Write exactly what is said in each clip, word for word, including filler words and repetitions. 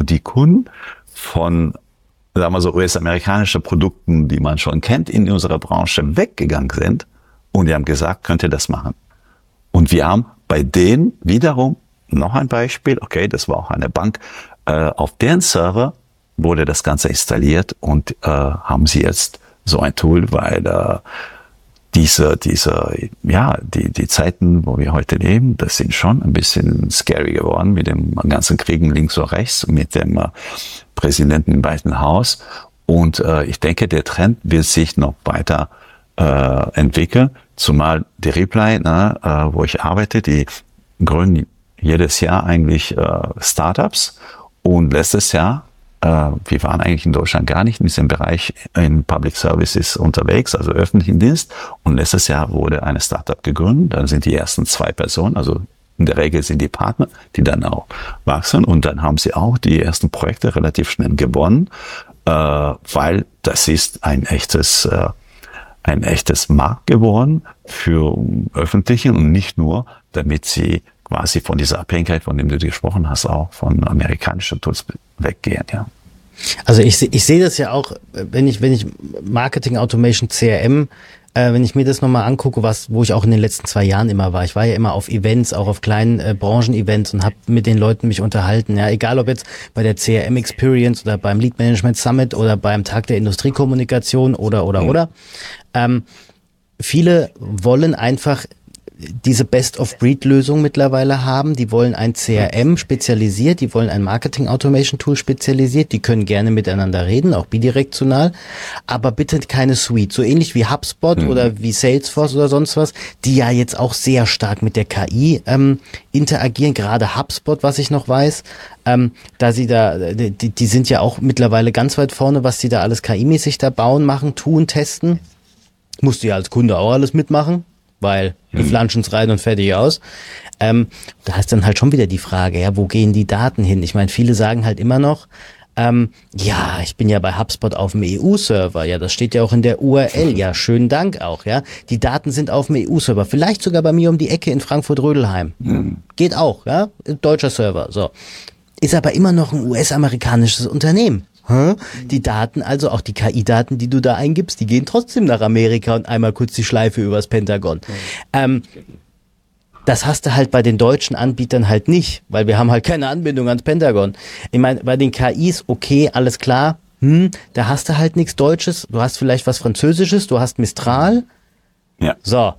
die Kunden von, sagen wir so, U S-amerikanische Produkten, die man schon kennt, in unserer Branche weggegangen sind und die haben gesagt, könnt ihr das machen? Und wir haben bei denen wiederum noch ein Beispiel, okay, das war auch eine Bank, äh, auf deren Server wurde das Ganze installiert und äh, haben sie jetzt so ein Tool, weil äh, diese, diese, ja, die, die Zeiten, wo wir heute leben, das sind schon ein bisschen scary geworden mit dem ganzen Kriegen links und rechts, mit dem äh, Präsidenten im Weißen Haus. Und äh, ich denke, der Trend wird sich noch weiter äh, entwickeln, zumal die Reply, ne, äh, wo ich arbeite, die gründen jedes Jahr eigentlich äh, Startups und letztes Jahr, äh, wir waren eigentlich in Deutschland gar nicht in diesem Bereich in Public Services unterwegs, also öffentlichen Dienst, und letztes Jahr wurde eine Startup gegründet, dann sind die ersten zwei Personen, also in der Regel sind die Partner, die dann auch wachsen und dann haben sie auch die ersten Projekte relativ schnell gewonnen, äh, weil das ist ein echtes äh, ein echtes Markt geworden für Öffentliche und nicht nur, damit sie quasi von dieser Abhängigkeit, von dem du gesprochen hast, auch von amerikanischen Tools weggehen, ja. Also ich, ich sehe das ja auch, wenn ich, wenn ich Marketing Automation C R M, äh, wenn ich mir das nochmal angucke, was, wo ich auch in den letzten zwei Jahren immer war. Ich war ja immer auf Events, auch auf kleinen äh, Branchen-Events und habe mit den Leuten mich unterhalten. Ja, egal ob jetzt bei der C R M Experience oder beim Lead Management Summit oder beim Tag der Industriekommunikation oder, oder, oder. Ähm, viele wollen einfach diese Best-of-Breed-Lösung mittlerweile haben. Die wollen ein C R M spezialisiert, die wollen ein Marketing-Automation-Tool spezialisiert, die können gerne miteinander reden, auch bidirektional, aber bitte keine Suite. So ähnlich wie HubSpot mhm. oder wie Salesforce oder sonst was, die ja jetzt auch sehr stark mit der K I ähm, interagieren, gerade HubSpot, was ich noch weiß, ähm, da sie da, die, die sind ja auch mittlerweile ganz weit vorne, was sie da alles K I-mäßig da bauen, machen, tun, testen. Musst du ja als Kunde auch alles mitmachen, weil die flanschen's rein und fertig aus. Ähm, da ist dann halt schon wieder die Frage, ja, wo gehen die Daten hin? Ich meine, viele sagen halt immer noch, ähm, ja, ich bin ja bei HubSpot auf dem E U-Server, ja, das steht ja auch in der U R L, ja, schönen Dank auch, ja. Die Daten sind auf dem E U-Server, vielleicht sogar bei mir um die Ecke in Frankfurt-Rödelheim. Mhm. Geht auch, ja, deutscher Server, so. Ist aber immer noch ein U S-amerikanisches Unternehmen. Die Daten, also auch die K I-Daten, die du da eingibst, die gehen trotzdem nach Amerika und einmal kurz die Schleife übers Pentagon. Mhm. Ähm, das hast du halt bei den deutschen Anbietern halt nicht, weil wir haben halt keine Anbindung ans Pentagon. Ich meine, bei den K Is, okay, alles klar, hm, da hast du halt nichts Deutsches, du hast vielleicht was Französisches, du hast Mistral. Ja. So.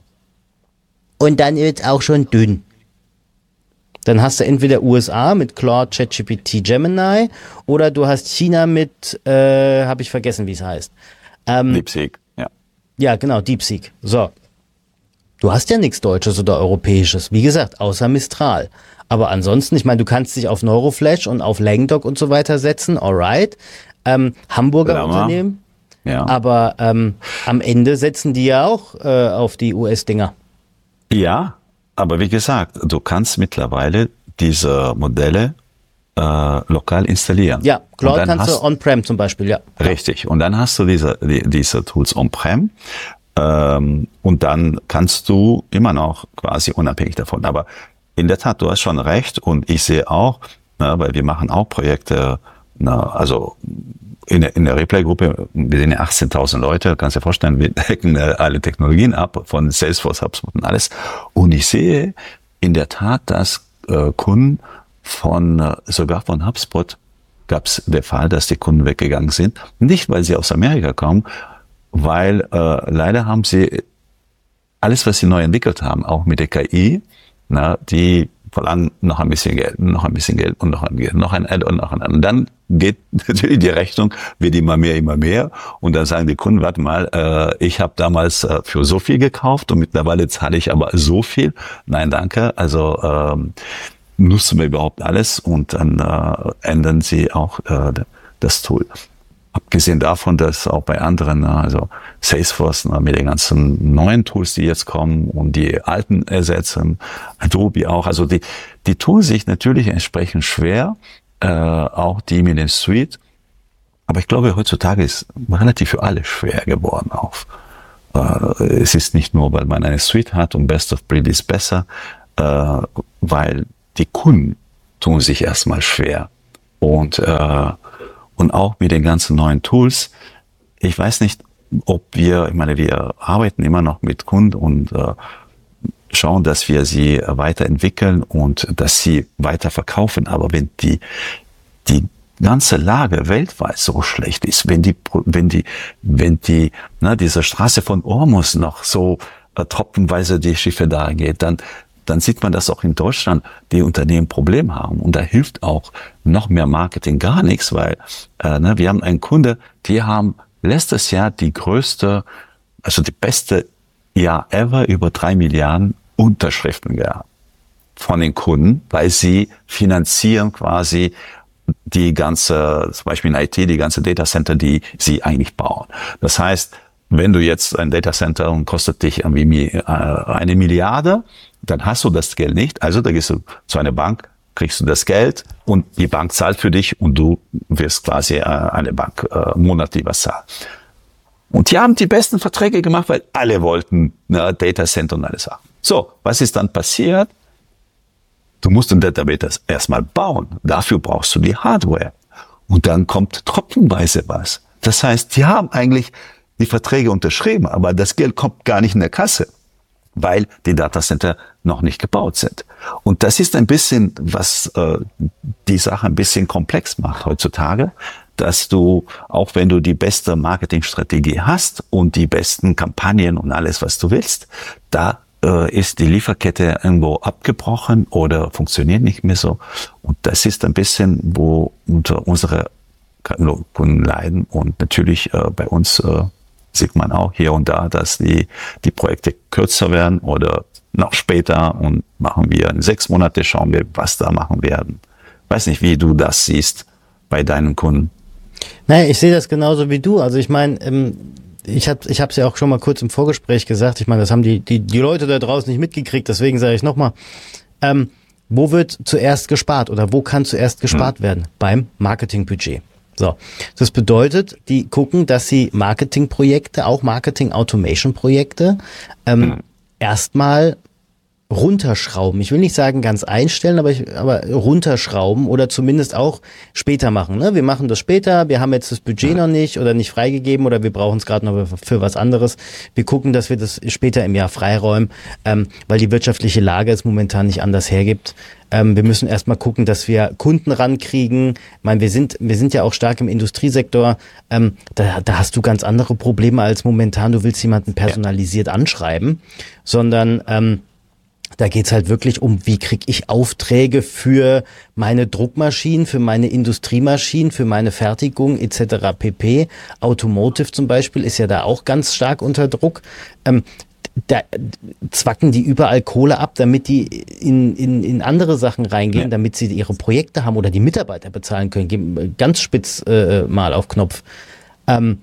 Und dann wird's auch schon dünn. Dann hast du entweder U S A mit Claude, ChatGPT, Gemini oder du hast China mit, äh, habe ich vergessen, wie es heißt. Ähm, DeepSeek, ja. Ja, genau, DeepSeek. So. Du hast ja nichts Deutsches oder Europäisches, wie gesagt, außer Mistral. Aber ansonsten, ich meine, du kannst dich auf Neuroflash und auf Langdoc und so weiter setzen, alright. Ähm, Hamburger Lama. Unternehmen. Ja. Aber ähm, am Ende setzen die ja auch äh, auf die U S-Dinger. Ja. Aber wie gesagt, du kannst mittlerweile diese Modelle äh, lokal installieren. Ja, Claude kannst du on-prem zum Beispiel, ja. Richtig. Und dann hast du diese, die, diese Tools on-prem ähm, und dann kannst du immer noch quasi unabhängig davon. Aber in der Tat, du hast schon recht und ich sehe auch, na, weil wir machen auch Projekte, na, also in der, in der Replay-Gruppe, wir sind ja achtzehntausend Leute, kannst dir vorstellen, wir decken alle Technologien ab, von Salesforce, HubSpot und alles. Und ich sehe in der Tat, dass äh, Kunden von, äh, sogar von HubSpot, gab es der Fall, dass die Kunden weggegangen sind. Nicht, weil sie aus Amerika kommen, weil äh, leider haben sie alles, was sie neu entwickelt haben, auch mit der K I, na, die verlangen noch ein bisschen Geld, noch ein bisschen Geld und noch ein Geld, noch ein Add-on, noch ein Add-on. Und dann geht natürlich die Rechnung, wird immer mehr, immer mehr. Und dann sagen die Kunden, warte mal, äh, ich habe damals äh, für so viel gekauft und mittlerweile zahle ich aber so viel. Nein, danke. Also ähm, nutzen wir überhaupt alles und dann äh, ändern sie auch äh, das Tool. Abgesehen davon, dass auch bei anderen, also Salesforce mit den ganzen neuen Tools, die jetzt kommen und die alten ersetzen, Adobe auch, also die, die tun sich natürlich entsprechend schwer, äh, auch die mit dem Suite. Aber ich glaube, heutzutage ist relativ für alle schwer geworden auch. Äh, es ist nicht nur, weil man eine Suite hat und Best of Breed ist besser, äh, weil die Kunden tun sich erstmal schwer, Und, äh, und auch mit den ganzen neuen Tools. Ich weiß nicht, ob wir, ich meine, wir arbeiten immer noch mit Kunden und äh, schauen, dass wir sie weiterentwickeln und dass sie weiter verkaufen. Aber wenn die, die ganze Lage weltweit so schlecht ist, wenn die, wenn die, wenn die, na, diese Straße von Hormuz noch so äh, tropfenweise die Schiffe da geht, dann, dann sieht man, dass auch in Deutschland die Unternehmen Probleme haben. Und da hilft auch noch mehr Marketing gar nichts, weil äh, ne, wir haben einen Kunde, die haben letztes Jahr die größte, also die beste Jahr ever über drei Milliarden Unterschriften gehabt von den Kunden, weil sie finanzieren quasi die ganze, zum Beispiel in I T, die ganze Datacenter, die sie eigentlich bauen. Das heißt, wenn du jetzt ein Datacenter und kostet dich irgendwie eine Milliarde, dann hast du das Geld nicht. Also da gehst du zu einer Bank, kriegst du das Geld und die Bank zahlt für dich und du wirst quasi eine Bank monatlich was zahlen. Und die haben die besten Verträge gemacht, weil alle wollten ne, Datacenter und alles haben. So, was ist dann passiert? Du musst ein Database erstmal bauen. Dafür brauchst du die Hardware. Und dann kommt tropfenweise was. Das heißt, die haben eigentlich die Verträge unterschrieben, aber das Geld kommt gar nicht in der Kasse, weil die Datacenter noch nicht gebaut sind. Und das ist ein bisschen, was äh, die Sache ein bisschen komplex macht heutzutage, dass du, auch wenn du die beste Marketingstrategie hast und die besten Kampagnen und alles, was du willst, da äh, ist die Lieferkette irgendwo abgebrochen oder funktioniert nicht mehr so. Und das ist ein bisschen, wo unter unsere Kunden leiden. Und natürlich äh, bei uns äh, sieht man auch hier und da, dass die, die Projekte kürzer werden oder noch später und machen wir in sechs Monate, schauen wir, was da machen werden. Weiß nicht, wie du das siehst bei deinen Kunden. Naja, ich sehe das genauso wie du. Also ich meine, ähm, ich habe ich es ja auch schon mal kurz im Vorgespräch gesagt. Ich meine, das haben die, die, die Leute da draußen nicht mitgekriegt. Deswegen sage ich nochmal, ähm, wo wird zuerst gespart oder wo kann zuerst gespart hm. werden? Beim Marketingbudget. So, das bedeutet, die gucken, dass sie Marketingprojekte, auch Marketing-Automation-Projekte, ähm, hm. erstmal runterschrauben. Ich will nicht sagen ganz einstellen, aber, ich, aber runterschrauben oder zumindest auch später machen. Ne? Wir machen das später, wir haben jetzt das Budget noch nicht oder nicht freigegeben oder wir brauchen es gerade noch für, für was anderes. Wir gucken, dass wir das später im Jahr freiräumen, ähm, weil die wirtschaftliche Lage es momentan nicht anders hergibt. Ähm, wir müssen erstmal gucken, dass wir Kunden rankriegen. Ich meine, wir sind, wir sind ja auch stark im Industriesektor. Ähm, da, da hast du ganz andere Probleme als momentan. Du willst jemanden personalisiert anschreiben, sondern ähm, da geht's halt wirklich um, wie kriege ich Aufträge für meine Druckmaschinen, für meine Industriemaschinen, für meine Fertigung et cetera pp. Automotive zum Beispiel ist ja da auch ganz stark unter Druck. Ähm, da zwacken die überall Kohle ab, damit die in, in, in andere Sachen reingehen, ja. damit sie ihre Projekte haben oder die Mitarbeiter bezahlen können. Geben ganz spitz äh, mal auf Knopf. Ähm,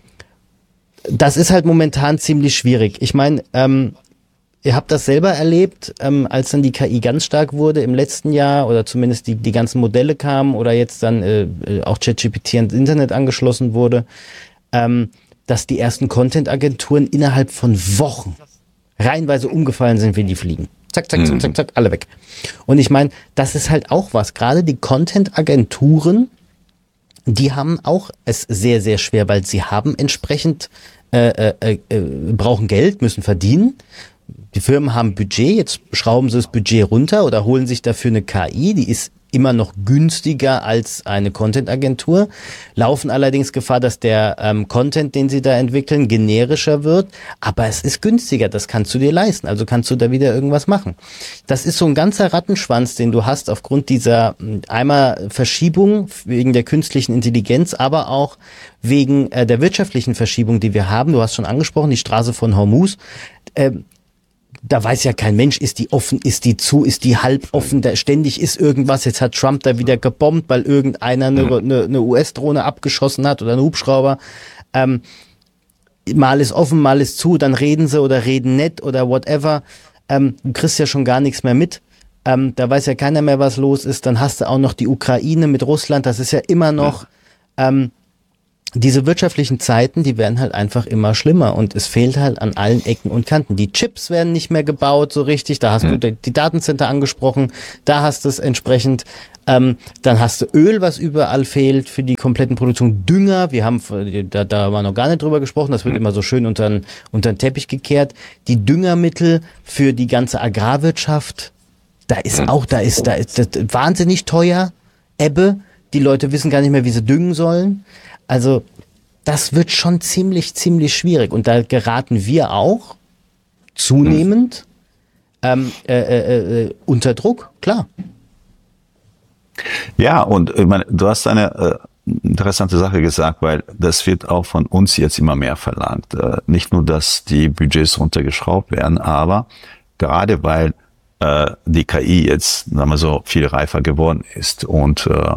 das ist halt momentan ziemlich schwierig. Ich meine, ähm, ihr habt das selber erlebt, ähm, als dann die K I ganz stark wurde im letzten Jahr oder zumindest die, die ganzen Modelle kamen oder jetzt dann äh, auch ChatGPT ans Internet angeschlossen wurde, ähm, dass die ersten Content-Agenturen innerhalb von Wochen reihenweise umgefallen sind wie die Fliegen. Zack, zack, zack, zack, zack, alle weg. Und ich meine, das ist halt auch was. Gerade die Content-Agenturen, die haben auch es sehr, sehr schwer, weil sie haben entsprechend, äh, äh, äh, brauchen Geld, müssen verdienen. Die Firmen haben Budget, jetzt schrauben sie das Budget runter oder holen sich dafür eine K I, die ist immer noch günstiger als eine Content-Agentur, laufen allerdings Gefahr, dass der ähm, Content, den sie da entwickeln, generischer wird, aber es ist günstiger, das kannst du dir leisten, also kannst du da wieder irgendwas machen. Das ist so ein ganzer Rattenschwanz, den du hast aufgrund dieser einmal Verschiebung wegen der künstlichen Intelligenz, aber auch wegen äh, der wirtschaftlichen Verschiebung, die wir haben. Du hast schon angesprochen, die Straße von Hormuz, äh, da weiß ja kein Mensch, ist die offen, ist die zu, ist die halb offen, da ständig ist irgendwas. Jetzt hat Trump da wieder gebombt, weil irgendeiner eine, eine, eine U S-Drohne abgeschossen hat oder einen Hubschrauber. Ähm, mal ist offen, mal ist zu, dann reden sie oder reden nicht oder whatever. Ähm, du kriegst ja schon gar nichts mehr mit. Ähm, da weiß ja keiner mehr, was los ist. Dann hast du auch noch die Ukraine mit Russland, das ist ja immer noch ähm, diese wirtschaftlichen Zeiten, die werden halt einfach immer schlimmer und es fehlt halt an allen Ecken und Kanten. Die Chips werden nicht mehr gebaut so richtig, da hast mhm. du die Datencenter angesprochen, da hast du es entsprechend. Ähm, dann hast du Öl, was überall fehlt für die kompletten Produktion. Dünger, wir haben, da, da haben wir noch gar nicht drüber gesprochen, das wird immer so schön unter den, unter den Teppich gekehrt. Die Düngermittel für die ganze Agrarwirtschaft, da ist auch, da ist, da ist das wahnsinnig teuer, Ebbe. Die Leute wissen gar nicht mehr, wie sie düngen sollen. Also das wird schon ziemlich, ziemlich schwierig. Und da geraten wir auch zunehmend ähm, äh, äh, äh, unter Druck, klar. Ja, und ich meine, du hast eine äh, interessante Sache gesagt, weil das wird auch von uns jetzt immer mehr verlangt. Äh, nicht nur, dass die Budgets runtergeschraubt werden, aber gerade weil äh, die K I jetzt, sagen wir so, viel reifer geworden ist und äh,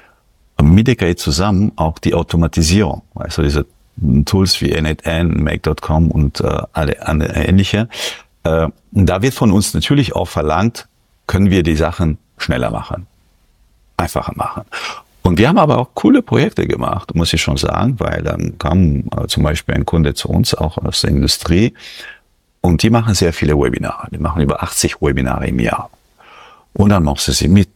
mit der K I zusammen auch die Automatisierung, also diese Tools wie N eight N, Make Punkt com und äh, alle, alle ähnliche. Äh, da wird von uns natürlich auch verlangt, können wir die Sachen schneller machen, einfacher machen. Und wir haben aber auch coole Projekte gemacht, muss ich schon sagen, weil dann kam äh, zum Beispiel ein Kunde zu uns, auch aus der Industrie, und die machen sehr viele Webinare. Die machen über achtzig Webinare im Jahr. Und dann mussten sie mit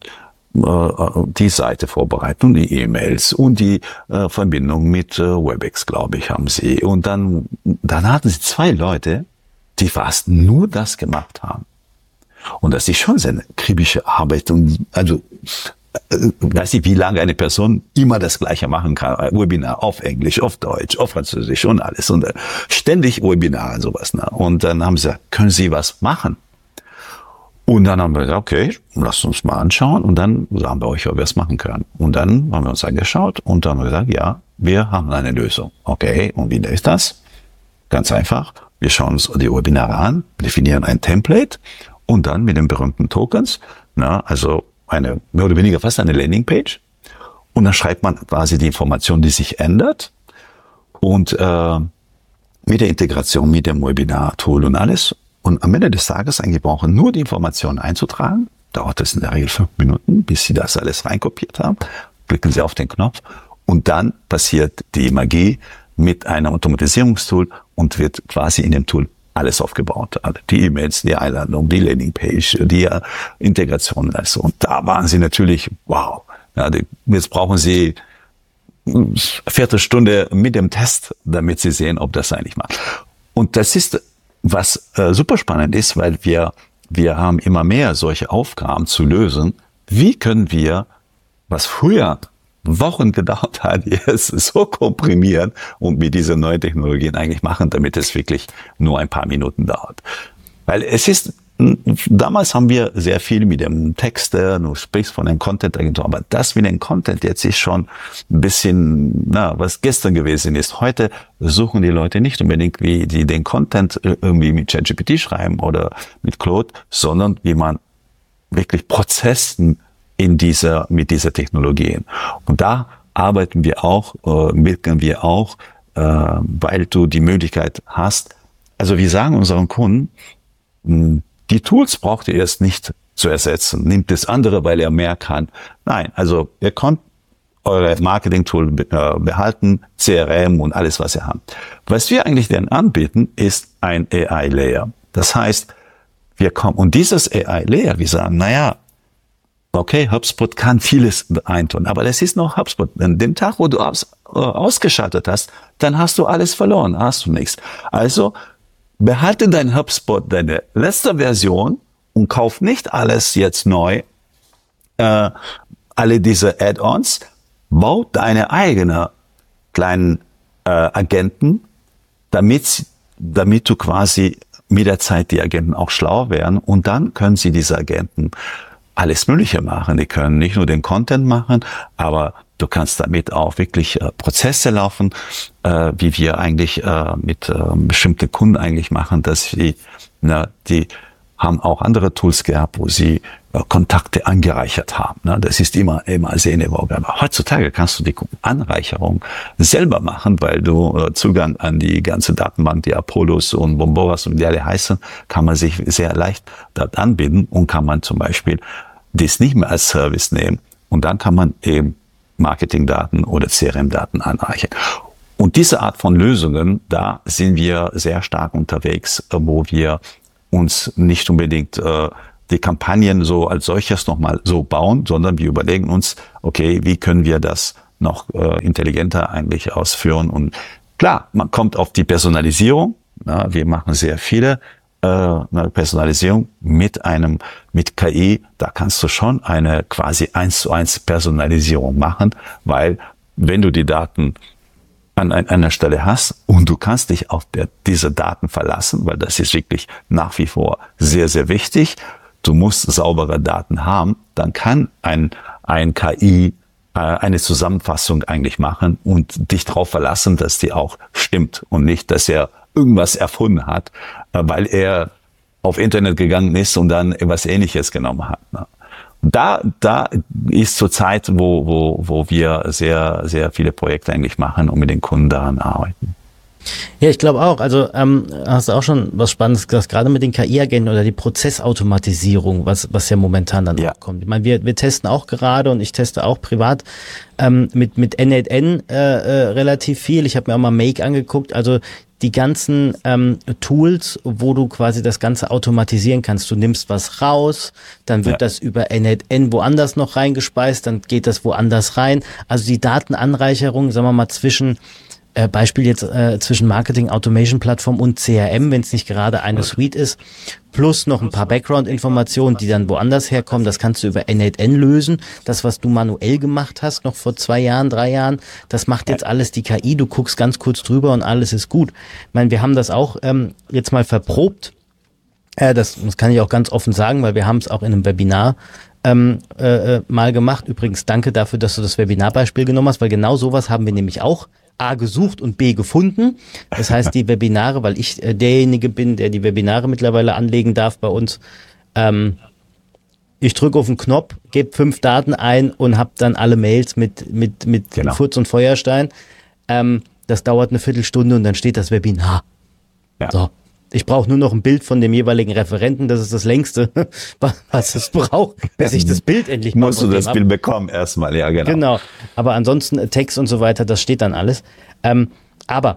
die Seite vorbereiten und die E-Mails und die äh, Verbindung mit äh, WebEx, glaube ich, haben sie. Und dann, dann hatten sie zwei Leute, die fast nur das gemacht haben. Und das ist schon eine kritische Arbeit. Und also, äh, weiß nicht, wie lange eine Person immer das Gleiche machen kann. Ein Webinar auf Englisch, auf Deutsch, auf Französisch und alles. Und äh, ständig Webinare und sowas. Ne? Und dann haben sie gesagt, können Sie was machen? Und dann haben wir gesagt, okay, lasst uns mal anschauen. Und dann sagen wir euch, ob wir es machen können. Und dann haben wir uns angeschaut und dann haben wir gesagt, ja, wir haben eine Lösung. Okay, und wie ist das? Ganz einfach. Wir schauen uns die Webinare an, definieren ein Template und dann mit den berühmten Tokens, na, also eine, mehr oder weniger fast eine Landingpage. Und dann schreibt man quasi die Information, die sich ändert. Und äh, mit der Integration, mit dem Webinar-Tool und alles. Und am Ende des Tages eigentlich brauchen nur die Informationen einzutragen. Dauert es in der Regel fünf Minuten, bis Sie das alles reinkopiert haben. Klicken Sie auf den Knopf und dann passiert die Magie mit einem Automatisierungstool und wird quasi in dem Tool alles aufgebaut. Also die E-Mails, die Einladung, die Landingpage, die Integration. Also. Und da waren Sie natürlich, wow. Ja, die, jetzt brauchen Sie eine Viertelstunde mit dem Test, damit Sie sehen, ob das eigentlich macht. Und das ist was äh, super spannend ist, weil wir wir haben immer mehr solche Aufgaben zu lösen. Wie können wir, was früher Wochen gedauert hat, jetzt so komprimieren und mit diesen neuen Technologien eigentlich machen, damit es wirklich nur ein paar Minuten dauert. Weil es ist, damals haben wir sehr viel mit dem Text, du sprichst von den Content-Agenturen, aber das mit dem Content jetzt ist schon ein bisschen, na, was gestern gewesen ist. Heute suchen die Leute nicht unbedingt, wie die den Content irgendwie mit ChatGPT schreiben oder mit Claude, sondern wie man wirklich Prozessen in dieser, mit dieser Technologien. Und da arbeiten wir auch, äh, wirken wir auch, äh, weil du die Möglichkeit hast. Also wir sagen unseren Kunden, mh, die Tools braucht ihr erst nicht zu ersetzen. Nehmt das andere, weil er mehr kann. Nein, also ihr könnt eure Marketing-Tool behalten, C R M und alles, was ihr habt. Was wir eigentlich denn anbieten, ist ein A I-Layer. Das heißt, wir kommen, und dieses A I-Layer, wir sagen, naja, okay, HubSpot kann vieles eintun, aber das ist noch HubSpot. Denn den Tag, wo du aus, äh, ausgeschaltet hast, dann hast du alles verloren, hast du nichts. Also, behalte dein HubSpot, deine letzte Version und kauf nicht alles jetzt neu, äh, alle diese Add-ons, bau deine eigene kleinen äh, Agenten, damit, damit du quasi mit der Zeit die Agenten auch schlau werden und dann können sie diese Agenten alles Mögliche machen. Die können nicht nur den Content machen, aber du kannst damit auch wirklich äh, Prozesse laufen, äh, wie wir eigentlich äh, mit äh, bestimmten Kunden eigentlich machen, dass sie, na, die haben auch andere Tools gehabt, wo sie äh, Kontakte angereichert haben. Ne? Das ist immer immer sehr innovativ. Aber heutzutage kannst du die Anreicherung selber machen, weil du äh, Zugang an die ganze Datenbank, die Apollos und Bomboras und die alle heißen, kann man sich sehr leicht dort anbinden und kann man zum Beispiel das nicht mehr als Service nehmen. Und dann kann man eben Marketingdaten oder C R M-Daten anreichern. Und diese Art von Lösungen, da sind wir sehr stark unterwegs, wo wir uns nicht unbedingt äh, die Kampagnen so als solches nochmal so bauen, sondern wir überlegen uns, okay, wie können wir das noch äh, intelligenter eigentlich ausführen? Und klar, man kommt auf die Personalisierung. Na, wir machen sehr viele äh, eine Personalisierung mit einem mit K I. Da kannst du schon eine quasi eins zu eins Personalisierung machen, weil wenn du die Daten an einer Stelle hast und du kannst dich auf der, diese Daten verlassen, weil das ist wirklich nach wie vor sehr, sehr wichtig. Du musst saubere Daten haben, dann kann ein, ein K I äh, eine Zusammenfassung eigentlich machen und dich darauf verlassen, dass die auch stimmt und nicht, dass er irgendwas erfunden hat, äh, weil er auf Internet gegangen ist und dann etwas Ähnliches genommen hat. Ne? Da, da ist zur Zeit, wo, wo, wo wir sehr, sehr viele Projekte eigentlich machen und mit den Kunden daran arbeiten. Ja, ich glaube auch. Also ähm, hast du auch schon was Spannendes gesagt, gerade mit den K I-Agenten oder die Prozessautomatisierung, was was ja momentan dann ja. auch kommt. Ich meine, wir wir testen auch gerade und ich teste auch privat ähm, mit mit N acht N äh, äh, relativ viel. Ich habe mir auch mal Make angeguckt. Also die ganzen ähm, Tools, wo du quasi das Ganze automatisieren kannst. Du nimmst was raus, dann wird ja. das über N acht N woanders noch reingespeist, dann geht das woanders rein. Also die Datenanreicherung, sagen wir mal, zwischen Äh, Beispiel jetzt äh, zwischen Marketing Automation Plattform und C R M, wenn es nicht gerade eine Suite ist, plus noch ein paar Background-Informationen, die dann woanders herkommen, das kannst du über N acht N lösen. Das, was du manuell gemacht hast, noch vor zwei Jahren, drei Jahren, das macht jetzt alles die K I. Du guckst ganz kurz drüber und alles ist gut. Ich meine, wir haben das auch ähm, jetzt mal verprobt. Äh, das, das kann ich auch ganz offen sagen, weil wir haben es auch in einem Webinar ähm, äh, mal gemacht. Übrigens, danke dafür, dass du das Webinarbeispiel genommen hast, weil genau sowas haben wir nämlich auch A gesucht und B gefunden. Das heißt, die Webinare, weil ich äh, derjenige bin, der die Webinare mittlerweile anlegen darf bei uns, ähm, ich drücke auf den Knopf, gebe fünf Daten ein und habe dann alle Mails mit mit mit genau. Furz und Feuerstein. Ähm, das dauert eine Viertelstunde und dann steht das Webinar. Ja. So. Ich brauche nur noch ein Bild von dem jeweiligen Referenten. Das ist das längste, was es braucht, bis ich das Bild endlich mal Musst du das Bild bekommen erstmal, ja genau. Genau, aber ansonsten Text und so weiter, das steht dann alles. Ähm, aber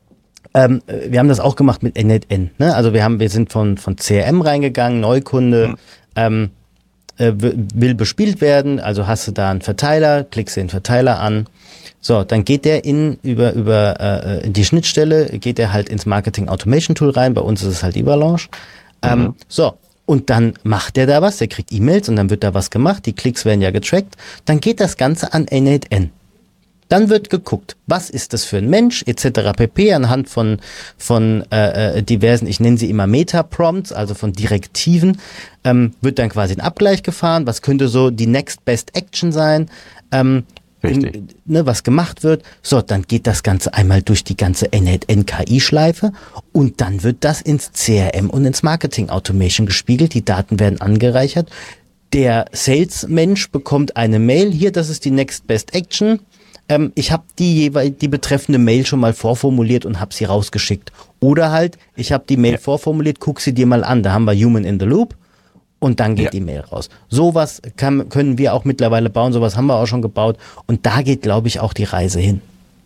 ähm, wir haben das auch gemacht mit N acht N. Ne? Also wir haben, wir sind von von C R M reingegangen, Neukunde, mhm. ähm, äh, will bespielt werden. Also hast du da einen Verteiler, klickst den Verteiler an. So, dann geht der in über über äh, die Schnittstelle, geht der halt ins Marketing Automation Tool rein. Bei uns ist es halt Evalanche. Ähm, mhm. So, und dann macht der da was, der kriegt E-Mails und dann wird da was gemacht. Die Klicks werden ja getrackt. Dann geht das Ganze an N acht N. Dann wird geguckt, was ist das für ein Mensch, et cetera pp. Anhand von von äh, diversen, ich nenne sie immer Meta-Prompts, also von Direktiven, ähm, wird dann quasi ein Abgleich gefahren. Was könnte so die Next Best Action sein? Ähm, In, ne, was gemacht wird. So, dann geht das Ganze einmal durch die ganze N acht N K I-Schleife und dann wird das ins C R M und ins Marketing Automation gespiegelt. Die Daten werden angereichert. Der Sales-Mensch bekommt eine Mail. Hier, das ist die Next Best Action. Ähm, ich habe die jeweils die betreffende Mail schon mal vorformuliert und habe sie rausgeschickt. Oder halt, ich habe die Mail ja. vorformuliert, guck sie dir mal an. Da haben wir Human in the Loop. Und dann geht ja. die Mail raus. Sowas kann, können wir auch mittlerweile bauen, sowas haben wir auch schon gebaut. Und da geht, glaube ich, auch die Reise hin.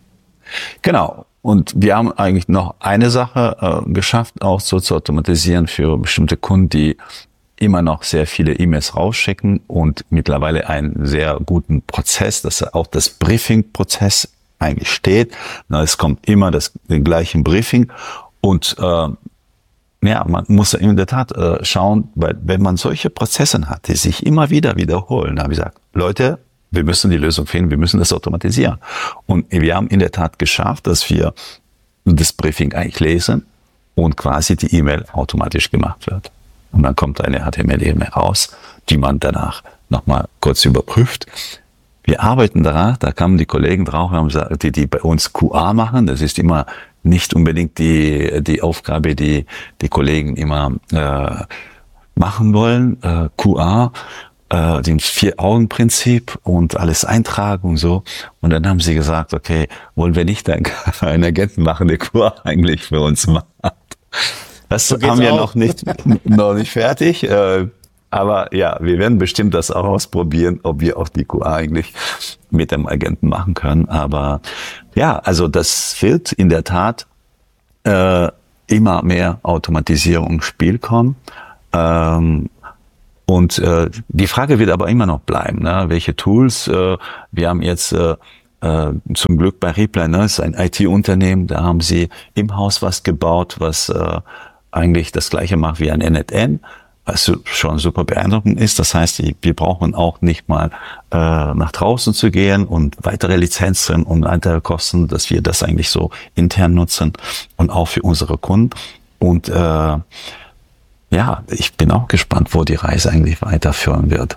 Genau. Und wir haben eigentlich noch eine Sache äh, geschafft, auch so zu automatisieren für bestimmte Kunden, die immer noch sehr viele E-Mails rausschicken und mittlerweile einen sehr guten Prozess, dass auch das Briefing-Prozess eigentlich steht. Na, es kommt immer das den gleichen Briefing und äh, ja, man muss in der Tat äh, schauen, weil wenn man solche Prozesse hat, die sich immer wieder wiederholen, da habe ich gesagt, Leute, wir müssen die Lösung finden, wir müssen das automatisieren. Und wir haben in der Tat geschafft, dass wir das Briefing eigentlich lesen und quasi die E-Mail automatisch gemacht wird. Und dann kommt eine H T M L-E-Mail raus, die man danach nochmal kurz überprüft. Wir arbeiten daran, da kamen die Kollegen drauf, die, die bei uns Q A machen, das ist immer nicht unbedingt die die Aufgabe, die die Kollegen immer äh, machen wollen. Äh, Q A, äh, den Vier-Augen-Prinzip und alles eintragen und so. Und dann haben sie gesagt, okay, wollen wir nicht einen, einen Agenten machen, der Q A eigentlich für uns macht. Das so haben wir auch. noch nicht noch nicht fertig. Äh, aber ja, wir werden bestimmt das auch ausprobieren, ob wir auch die Q A eigentlich mit dem Agenten machen können. Aber Ja, also das wird in der Tat äh, immer mehr Automatisierung ins Spiel kommen. Ähm, und äh, die Frage wird aber immer noch bleiben, ne? Welche Tools? Äh, wir haben jetzt äh, äh, zum Glück bei Reply, ne, ist ein I T-Unternehmen, da haben sie im Haus was gebaut, was äh, eigentlich das Gleiche macht wie ein N N N. Was schon super beeindruckend ist. Das heißt, wir brauchen auch nicht mal äh, nach draußen zu gehen und weitere Lizenzen und weitere Kosten, dass wir das eigentlich so intern nutzen und auch für unsere Kunden. Und äh, ja, ich bin auch gespannt, wo die Reise eigentlich weiterführen wird.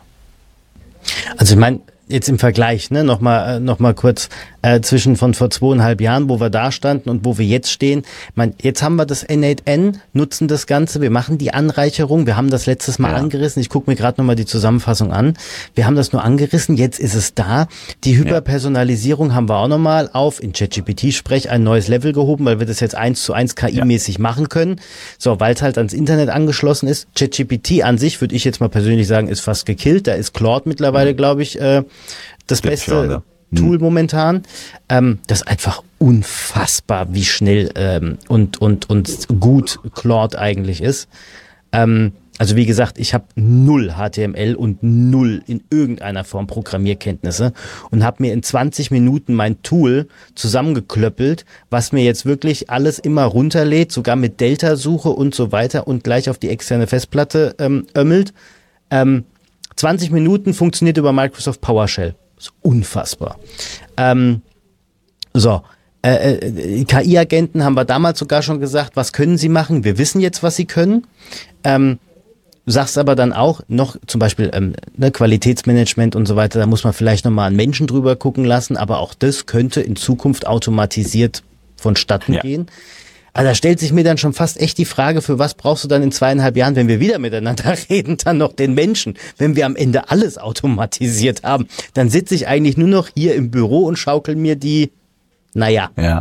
Also ich meine, jetzt im Vergleich, ne, nochmal noch mal kurz äh, zwischen von vor zweieinhalb Jahren, wo wir da standen und wo wir jetzt stehen. Ich meine, jetzt haben wir das N acht N, nutzen das Ganze, wir machen die Anreicherung, wir haben das letztes Mal ja. angerissen, ich gucke mir gerade nochmal die Zusammenfassung an, wir haben das nur angerissen, jetzt ist es da. Die Hyperpersonalisierung ja. haben wir auch nochmal auf, in ChatGPT-Sprech, ein neues Level gehoben, weil wir das jetzt eins zu eins K I-mäßig ja. machen können. So, weil es halt ans Internet angeschlossen ist. ChatGPT an sich, würde ich jetzt mal persönlich sagen, ist fast gekillt. Da ist Claude mittlerweile, glaube ich, äh, das Stimmt beste schon, ja. Tool momentan. Ähm, das ist einfach unfassbar, wie schnell ähm, und und und gut Claude eigentlich ist. Ähm, also wie gesagt, ich habe null H T M L und null in irgendeiner Form Programmierkenntnisse und habe mir in zwanzig Minuten mein Tool zusammengeklöppelt, was mir jetzt wirklich alles immer runterlädt, sogar mit Delta-Suche und so weiter und gleich auf die externe Festplatte ähm, ömmelt. Ähm, zwanzig Minuten funktioniert über Microsoft PowerShell. Das ist unfassbar. Ähm, so, äh, äh, K I-Agenten haben wir damals sogar schon gesagt, was können sie machen? Wir wissen jetzt, was sie können. Ähm, du sagst aber dann auch noch zum Beispiel ähm, ne, Qualitätsmanagement und so weiter, da muss man vielleicht nochmal einen Menschen drüber gucken lassen, aber auch das könnte in Zukunft automatisiert vonstatten ja. gehen. Also da stellt sich mir dann schon fast echt die Frage, für was brauchst du dann in zweieinhalb Jahren, wenn wir wieder miteinander reden, dann noch den Menschen? Wenn wir am Ende alles automatisiert haben, dann sitze ich eigentlich nur noch hier im Büro und schaukel mir die, naja. Ja.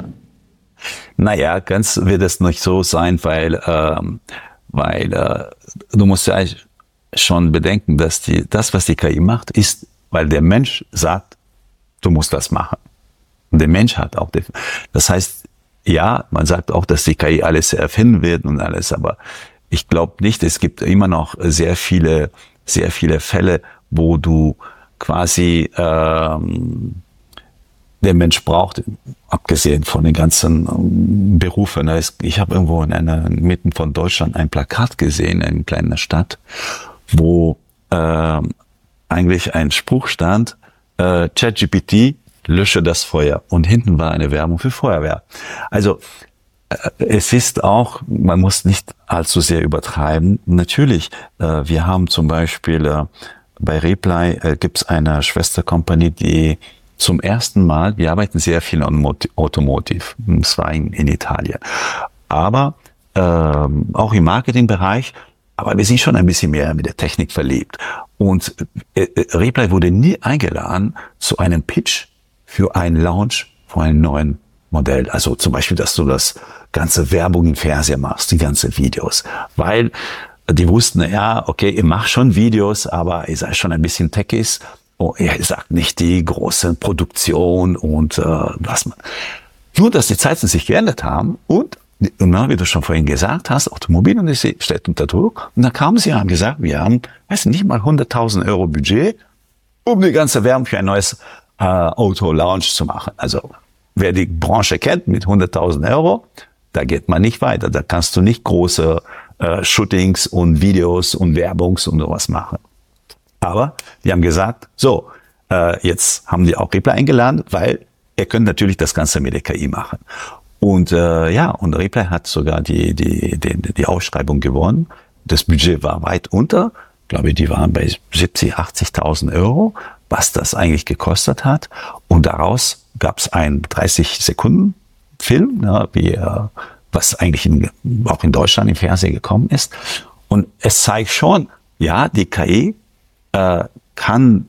Naja, ganz wird es nicht so sein, weil, ähm, weil äh, du musst ja schon bedenken, dass die, das, was die K I macht, ist, weil der Mensch sagt, du musst das machen. Und der Mensch hat auch, die, das heißt, ja, man sagt auch, dass die K I alles erfinden wird und alles, aber ich glaube nicht, es gibt immer noch sehr viele, sehr viele Fälle, wo du quasi ähm, der Mensch braucht, abgesehen von den ganzen ähm, Berufen. Ich habe irgendwo in einer mitten von Deutschland ein Plakat gesehen, in einer kleinen Stadt, wo ähm, eigentlich ein Spruch stand, äh, ChatGPT, lösche das Feuer. Und hinten war eine Werbung für Feuerwehr. Also äh, es ist auch, man muss nicht allzu sehr übertreiben. Natürlich, äh, wir haben zum Beispiel äh, bei Reply äh, gibt es eine Schwestercompany, die zum ersten Mal, wir arbeiten sehr viel an Automotive, das war in, in Italien, aber äh, auch im Marketingbereich, aber wir sind schon ein bisschen mehr mit der Technik verliebt. Und äh, Reply wurde nie eingeladen zu einem Pitch für einen Launch von einem neuen Modell. Also zum Beispiel, dass du das ganze Werbung im Fernseher machst, die ganzen Videos. Weil die wussten, ja, okay, ihr macht schon Videos, aber ihr seid schon ein bisschen Techies. Und ihr sagt nicht die große Produktion und äh, was man. Nur, dass die Zeiten sich geändert haben und, und wie du schon vorhin gesagt hast, Automobilindustrie steht unter Druck. Und dann kamen sie und haben gesagt, wir haben, weiß nicht mal hunderttausend Euro Budget, um die ganze Werbung für ein neues äh, Auto-Launch zu machen. Also wer die Branche kennt mit hunderttausend Euro, da geht man nicht weiter. Da kannst du nicht große äh, Shootings und Videos und Werbungs und sowas machen. Aber die haben gesagt, so, äh, jetzt haben die auch Reply eingeladen, weil ihr könnt natürlich das Ganze mit der K I machen. Und äh, ja, und Reply hat sogar die, die, die, die Ausschreibung gewonnen. Das Budget war weit unter. Ich glaube, die waren bei siebzig, achtzigtausend Euro, was das eigentlich gekostet hat. Und daraus gab es einen dreißig Sekunden Film, ja, wie, äh, was eigentlich in, auch in Deutschland im Fernsehen gekommen ist. Und es zeigt schon, ja, die K I äh, kann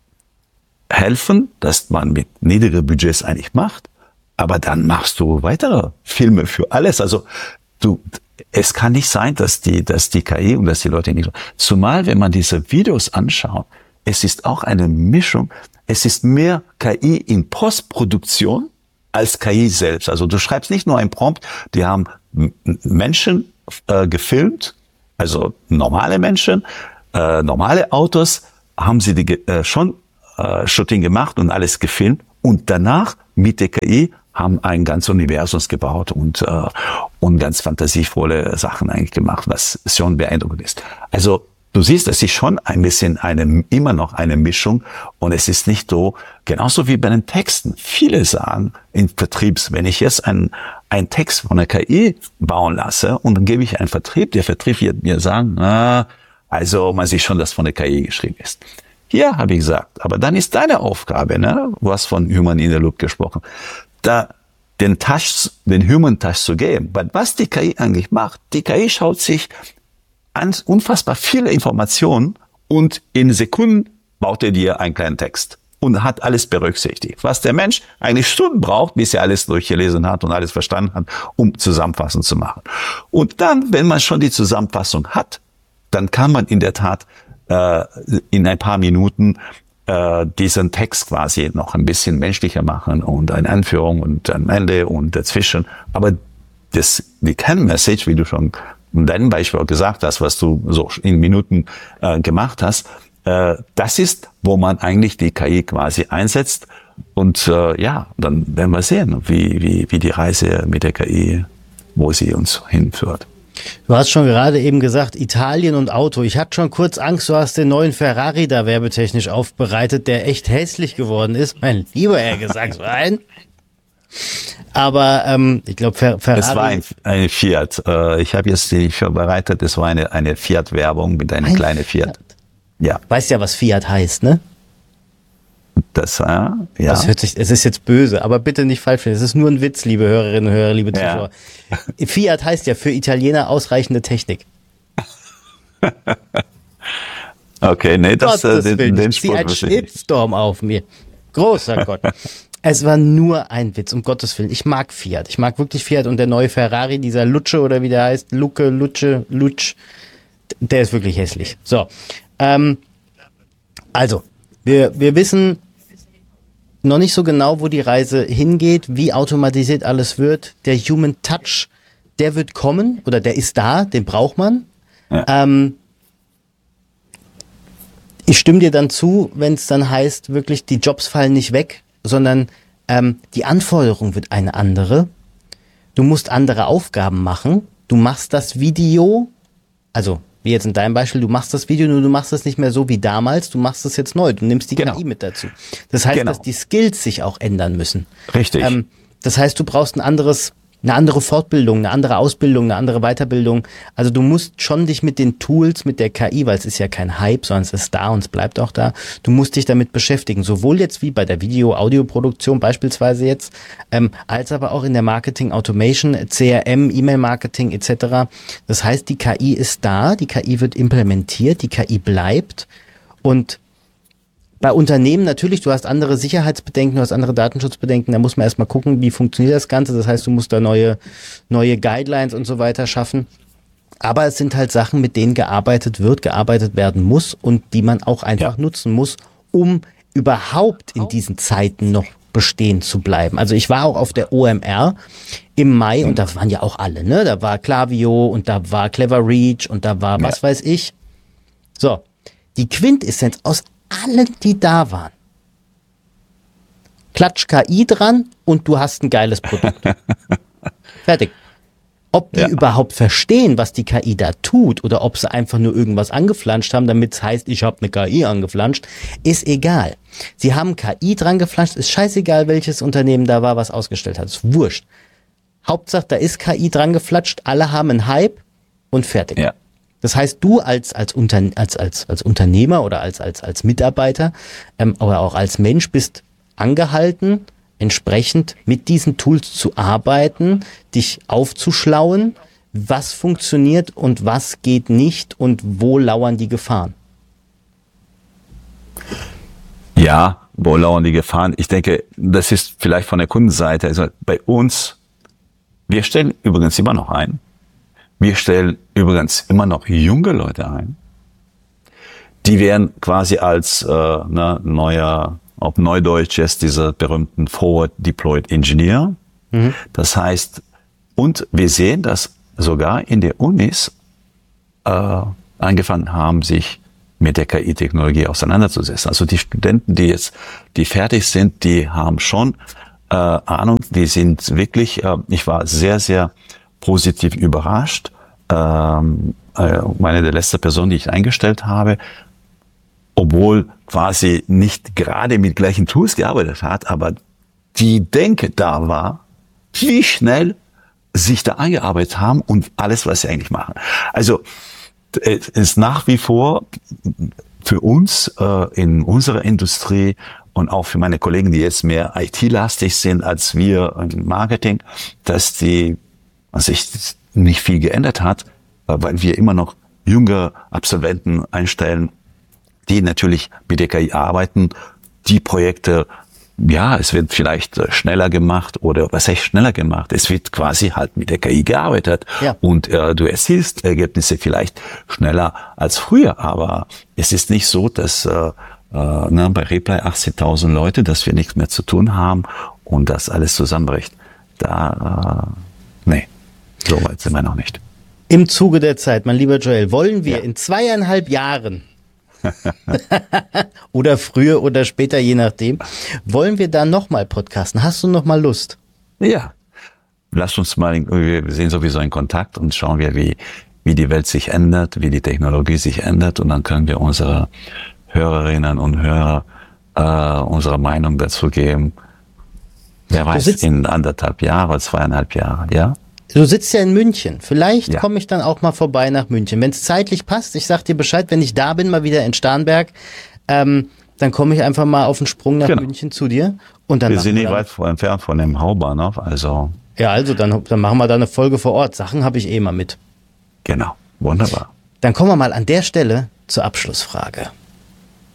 helfen, dass man mit niedrigen Budgets eigentlich macht, aber dann machst du weitere Filme für alles. Also du, es kann nicht sein, dass die, dass die K I und dass die Leute nicht, zumal wenn man diese Videos anschaut, es ist auch eine Mischung, es ist mehr K I in Postproduktion als K I selbst. Also du schreibst nicht nur ein Prompt, die haben M- Menschen äh, gefilmt, also normale Menschen, äh, normale Autos, haben sie die, äh, schon äh, Shooting gemacht und alles gefilmt und danach mit der K I haben ein ganzes Universum gebaut und, äh, und ganz fantasievolle Sachen eigentlich gemacht, was schon beeindruckend ist. Also du siehst, es ist schon ein bisschen eine, immer noch eine Mischung und es ist nicht so, genauso wie bei den Texten. Viele sagen in Vertriebs, wenn ich jetzt einen, einen Text von der K I bauen lasse und dann gebe ich einen Vertrieb, der Vertrieb wird mir sagen, na, also man sieht schon, dass von der K I geschrieben ist. Hier habe ich gesagt, aber dann ist deine Aufgabe, ne? Du hast von Human in the Loop gesprochen, da den Touch, den Human Touch zu geben. Weil was die K I eigentlich macht, die K I schaut sich an unfassbar viele Informationen und in Sekunden baut er dir einen kleinen Text und hat alles berücksichtigt. Was der Mensch eigentlich Stunden braucht, bis er alles durchgelesen hat und alles verstanden hat, um Zusammenfassung zu machen. Und dann, wenn man schon die Zusammenfassung hat, dann kann man in der Tat äh, in ein paar Minuten äh, diesen Text quasi noch ein bisschen menschlicher machen und eine Anführung und am Ende und dazwischen. Aber das, die Kernmessage, wie du schon in deinem Beispiel auch gesagt hast, was du so in Minuten äh, gemacht hast, äh, das ist, wo man eigentlich die K I quasi einsetzt. Und äh, ja, dann werden wir sehen, wie, wie, wie die Reise mit der K I, wo sie uns hinführt. Du hast schon gerade eben gesagt, Italien und Auto. Ich hatte schon kurz Angst, du hast den neuen Ferrari da werbetechnisch aufbereitet, der echt hässlich geworden ist. Mein lieber Herr Gesangsverein. Aber ähm, ich glaube, Fer Ferrari... Es war ein, ein Fiat. Äh, ich habe jetzt die vorbereitet, es war eine, eine Fiat-Werbung mit einer ein kleinen Fiat. Fiat. Ja. Weißt ja, was Fiat heißt, ne? Das, äh, ja. Das hört sich, es ist jetzt böse, aber bitte nicht falsch verstehen. Es ist nur ein Witz, liebe Hörerinnen und Hörer, liebe Zuschauer. Ja. Fiat heißt ja für Italiener ausreichende Technik. Okay, nee, das Gottes äh, den, Willen, den ich zieh einen Spruch ich. Shitstorm auf mir. Großer Gott. Es war nur ein Witz, um Gottes Willen. Ich mag Fiat. Ich mag wirklich Fiat und der neue Ferrari, dieser Lutsche oder wie der heißt, Lucke, Lutsche, Lutsch, der ist wirklich hässlich. So, ähm, also, wir, wir wissen noch nicht so genau, wo die Reise hingeht, wie automatisiert alles wird. Der Human Touch, der wird kommen oder der ist da, den braucht man. Ja. Ähm, ich stimme dir dann zu, wenn es dann heißt, wirklich die Jobs fallen nicht weg, sondern ähm, die Anforderung wird eine andere. Du musst andere Aufgaben machen. Du machst das Video, also wie jetzt in deinem Beispiel, du machst das Video, nur du machst es nicht mehr so wie damals, du machst es jetzt neu, du nimmst die genau. K I mit dazu. Das heißt, genau. dass die Skills sich auch ändern müssen. Richtig. Ähm, das heißt, du brauchst ein anderes, eine andere Fortbildung, eine andere Ausbildung, eine andere Weiterbildung. Also du musst schon dich mit den Tools, mit der K I, weil es ist ja kein Hype, sondern es ist da und es bleibt auch da. Du musst dich damit beschäftigen, sowohl jetzt wie bei der Video-Audio-Produktion beispielsweise jetzt, ähm, als aber auch in der Marketing-Automation, C R M, E-Mail-Marketing et cetera. Das heißt, die K I ist da, die K I wird implementiert, die K I bleibt und bei Unternehmen natürlich, du hast andere Sicherheitsbedenken, du hast andere Datenschutzbedenken, da muss man erstmal gucken, wie funktioniert das Ganze. Das heißt, du musst da neue, neue Guidelines und so weiter schaffen. Aber es sind halt Sachen, mit denen gearbeitet wird, gearbeitet werden muss und die man auch einfach ja. nutzen muss, um überhaupt in diesen Zeiten noch bestehen zu bleiben. Also ich war auch auf der O M R im Mai und da waren ja auch alle, ne? Da war Klaviyo und da war Clever Reach und da war was ja. weiß ich. So, die Quintessenz aus allen, die da waren. Klatsch K I dran und du hast ein geiles Produkt. Fertig. Ob die ja. überhaupt verstehen, was die K I da tut oder ob sie einfach nur irgendwas angeflanscht haben, damit es heißt, ich habe eine K I angeflanscht, ist egal. Sie haben K I dran geflanscht, ist scheißegal, welches Unternehmen da war, was ausgestellt hat. Ist wurscht. Hauptsache, da ist K I dran geflatscht, alle haben einen Hype und fertig. Ja. Das heißt, du als als, Unter, als als als Unternehmer oder als als als Mitarbeiter ähm, oder auch als Mensch bist angehalten, entsprechend mit diesen Tools zu arbeiten, dich aufzuschlauen, was funktioniert und was geht nicht und wo lauern die Gefahren. Ja, wo lauern die Gefahren? Ich denke, das ist vielleicht von der Kundenseite. Also bei uns, wir stellen übrigens immer noch ein. Wir stellen übrigens immer noch junge Leute ein. Die werden quasi als äh, ne, neuer auf Neudeutsch jetzt diese berühmten Forward Deployed Engineer. Mhm. Das heißt, und wir sehen, dass sogar in der Unis äh, angefangen haben, sich mit der K I-Technologie auseinanderzusetzen. Also die Studenten, die jetzt, die fertig sind, die haben schon äh, Ahnung, die sind wirklich, äh, ich war sehr, sehr positiv überrascht. Ähm, äh, meine der letzte Person, die ich eingestellt habe, obwohl quasi nicht gerade mit gleichen Tools gearbeitet hat, aber die Denke da war, wie schnell sich da eingearbeitet haben und alles, was sie eigentlich machen. Also es ist nach wie vor für uns äh, in unserer Industrie und auch für meine Kollegen, die jetzt mehr I T-lastig sind als wir im Marketing, dass die, also sich nicht viel geändert hat, weil wir immer noch junge Absolventen einstellen, die natürlich mit der K I arbeiten, die Projekte, ja, es wird vielleicht schneller gemacht oder was heißt schneller gemacht? Es wird quasi halt mit der K I gearbeitet ja. und äh, du erzielst Ergebnisse vielleicht schneller als früher, aber es ist nicht so, dass äh, äh, ne, bei Reply achtzehntausend Leute, dass wir nichts mehr zu tun haben und das alles zusammenbricht. Da, äh, nee, so weit sind wir noch nicht. Im Zuge der Zeit, mein lieber Joel, wollen wir ja. in zweieinhalb Jahren oder früher oder später, je nachdem, wollen wir da nochmal podcasten? Hast du nochmal Lust? Ja. Lass uns mal, wir sind sowieso in Kontakt und schauen wir, wie, wie die Welt sich ändert, wie die Technologie sich ändert und dann können wir unsere Hörerinnen und Hörer äh, unsere Meinung dazu geben. Wer weiß, in anderthalb Jahren, zweieinhalb Jahren, ja? Du sitzt ja in München. Vielleicht ja. komme ich dann auch mal vorbei nach München. Wenn es zeitlich passt, ich sag dir Bescheid, wenn ich da bin, mal wieder in Starnberg, ähm, dann komme ich einfach mal auf den Sprung nach genau. München zu dir. Und dann wir sind nicht weit entfernt von dem Hauptbahnhof, also. Ja, also dann, dann machen wir da eine Folge vor Ort. Sachen habe ich eh mal mit. Genau, wunderbar. Dann kommen wir mal an der Stelle zur Abschlussfrage.